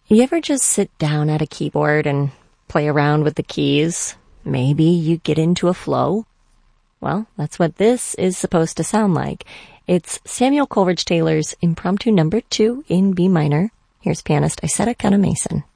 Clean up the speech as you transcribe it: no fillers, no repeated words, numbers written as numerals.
You ever just sit down at a keyboard and play around with the keys? Maybe you get into a flow? Well, that's what this is supposed to sound like. It's Samuel Coleridge Taylor's Impromptu No. 2 in B minor. Here's pianist Isetta Kana Mason.